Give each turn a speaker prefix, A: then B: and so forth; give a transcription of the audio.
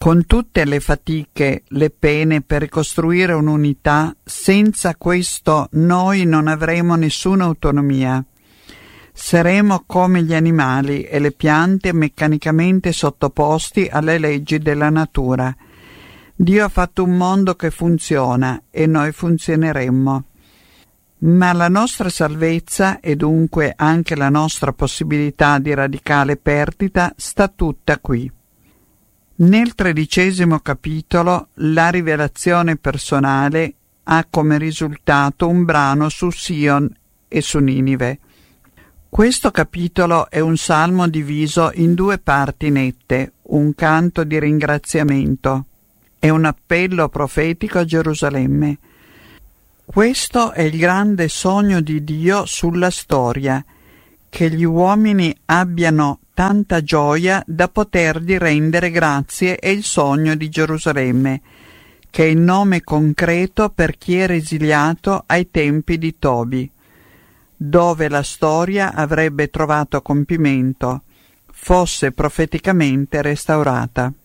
A: Con tutte le fatiche, le pene per ricostruire un'unità, senza questo noi non avremo nessuna autonomia. Saremo come gli animali e le piante meccanicamente sottoposti alle leggi della natura. Dio ha fatto un mondo che funziona e noi funzioneremmo. Ma la nostra salvezza e dunque anche la nostra possibilità di radicale perdita sta tutta qui. Nel 13° capitolo la rivelazione personale ha come risultato un brano su Sion e su Ninive. Questo capitolo è un salmo diviso in 2 parti nette, un canto di ringraziamento e un appello profetico a Gerusalemme. Questo è il grande sogno di Dio sulla storia, che gli uomini abbiano tanta gioia da potergli rendere grazie è il sogno di Gerusalemme, che è il nome concreto per chi era esiliato ai tempi di Tobi, dove la storia avrebbe trovato compimento, fosse profeticamente restaurata.